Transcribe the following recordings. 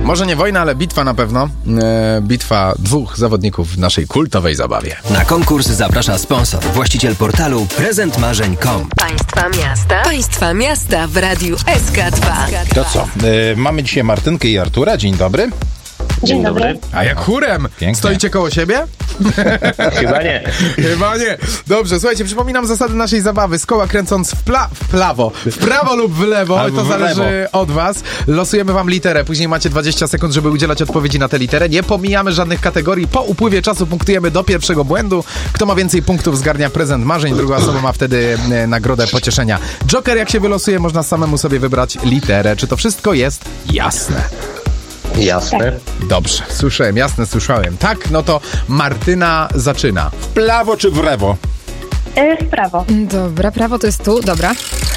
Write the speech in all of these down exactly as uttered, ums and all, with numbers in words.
Może nie wojna, ale bitwa na pewno. E, bitwa dwóch zawodników w naszej kultowej zabawie. Na konkurs zaprasza sponsor, właściciel portalu prezent marzeń kropka com. Państwa miasta. Państwa miasta w Radiu S K dwa. To co? E, mamy dzisiaj Martynkę i Artura. Dzień dobry. Dzień dobry. A jak chórem? Pięknie. Stoicie koło siebie? Chyba nie. Chyba nie. Dobrze, słuchajcie, przypominam zasady naszej zabawy. Z koła kręcąc w, pla- w prawo, w prawo lub w lewo, Albo to w zależy lewo. od was. Losujemy wam literę, później macie dwadzieścia sekund, żeby udzielać odpowiedzi na tę literę. Nie pomijamy żadnych kategorii. Po upływie czasu punktujemy do pierwszego błędu. Kto ma więcej punktów, zgarnia prezent marzeń, druga osoba ma wtedy e, nagrodę pocieszenia. Joker, jak się wylosuje, można samemu sobie wybrać literę. Czy to wszystko jest jasne? Jasne. Dobrze, słyszałem, jasne, słyszałem. Tak, no to Martyna zaczyna. W prawo czy w lewo? W prawo. Dobra, prawo to jest tu, dobra.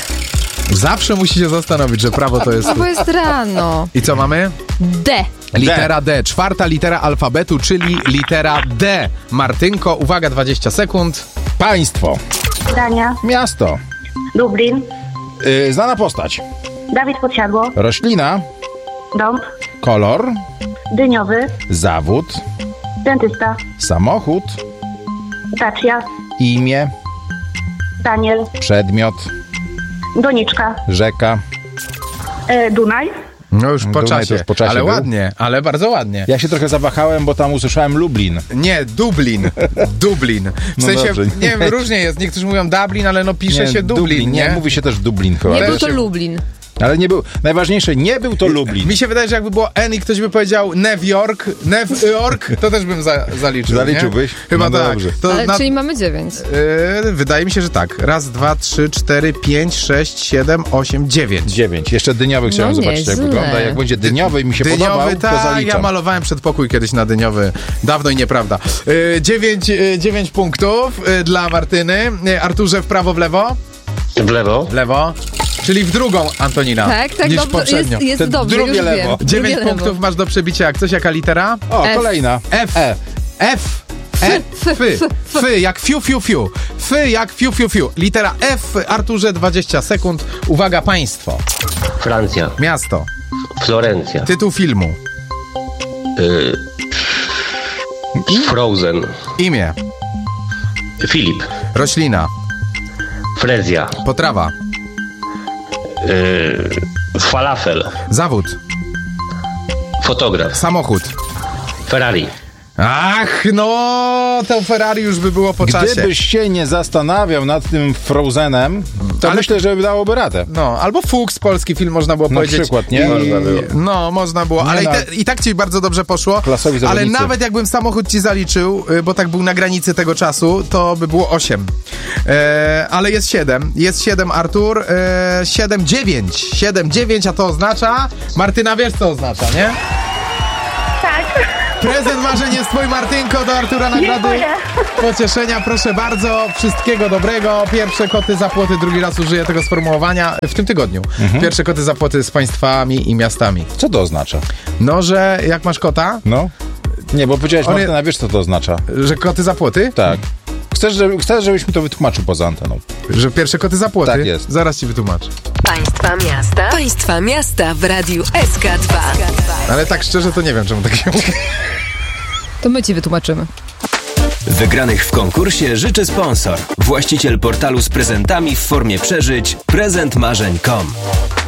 Zawsze musicie zastanowić, że prawo to jest tu. Prawo jest rano. I co mamy? D. Litera D. Czwarta litera alfabetu, czyli litera D. Martynko, uwaga, dwadzieścia sekund. Państwo. Dania. Miasto. Lublin. Y, znana postać. Dawid Podsiadło. Roślina. Dąb. Kolor. Dyniowy. Zawód. Dentysta. Samochód. Dacia. Imię. Daniel. Przedmiot. Doniczka. Rzeka. E, Dunaj. No już po Dunaj to czasie. już po czasie ale był. ładnie, ale bardzo ładnie. Ja się trochę zawahałem, bo tam usłyszałem Lublin. Nie, Dublin. Dublin. W No sensie, dobrze. nie wiem, różnie jest. Niektórzy mówią Dublin, ale no pisze Nie, się Dublin, nie? nie? Mówi się też Dublin chyba. Nie Ale był to się- Lublin. Ale nie był, najważniejsze, nie był to Lublin. Mi się wydaje, że jakby było N i ktoś by powiedział New York, New York, to też bym za, zaliczył. Zaliczyłbyś? Nie? Chyba No tak. dobrze. To Ale, na, czyli mamy dziewięć. yy, wydaje mi się, że tak. Raz, dwa, trzy, cztery, pięć, sześć, siedem, osiem, dziewięć. Dziewięć. Jeszcze dyniowy chciałem No zobaczyć, jak nieźle. wygląda. Jak będzie dyniowy i mi się podobał, Dyniowy, to tak, ja zaliczam. malowałem przedpokój kiedyś na dyniowy. Dawno i nieprawda. Yy, dziewięć, yy, dziewięć punktów yy, dla Martyny. Yy, Arturze, w prawo, w lewo? W lewo. W lewo. Czyli w drugą, Antonina. Tak, tak, niż dobrze. poprzednio. Jest, jest Te dobrze, drugie już lewo. wiem. Dziewięć Drugie punktów lewo. masz do przebicia. Jak coś, jaka litera? O, F. kolejna. F. E. F. E. Fy. Fy, jak fiu, fiu, fiu. Fy, jak fiu, fiu, fiu. Litera F. Arturze, dwadzieścia sekund. Uwaga, państwo. Francja. Miasto. Florencja. Tytuł filmu. Y... Frozen. Imię. Filip. Roślina. Frezja. Potrawa. Y... Falafel. Zawód. Fotograf. Samochód. Ferrari. Ach, no, to Ferrari już by było po czasie. Gdybyś się nie zastanawiał nad tym Frozenem, to Ale- myślę, że dałoby radę. No, albo Fuchs, polski film, można było Na powiedzieć. przykład, nie? I, Można było. No, można było, Nie ale na- i, te, i tak ci bardzo dobrze poszło. Klasowi Ale zawodnicy. nawet jakbym samochód ci zaliczył, y, bo tak był na granicy tego czasu, to by było osiem. E, ale jest siedem. Jest siedem, Artur. E, siedem, dziewięć. siedem, dziewięć, a to oznacza... Martyna, wiesz co oznacza, nie? Tak. Prezent marzeń jest twój, Martynko, do Artura nagrody. Dziękuję. Pocieszenia, proszę bardzo. Wszystkiego dobrego. Pierwsze koty za płoty, drugi raz użyję tego sformułowania w tym tygodniu. Mhm. Pierwsze koty za płoty z państwami i miastami. Co to oznacza? No, że jak masz kota, No? Nie, bo powiedziałeś, On Martyna, wiesz co to oznacza? że koty za płoty? Tak. Chcesz, żeby, chcesz, żebyś mi to wytłumaczył poza anteną. Że pierwsze koty za płoty? Tak jest. Zaraz ci wytłumaczę. Państwa miasta. Państwa miasta w Radiu S K dwa. Ale tak szczerze to nie wiem, czemu tak się mówi. To my ci wytłumaczymy. Wygranych w konkursie życzy sponsor, właściciel portalu z prezentami w formie przeżyć prezent marzeń kropka com.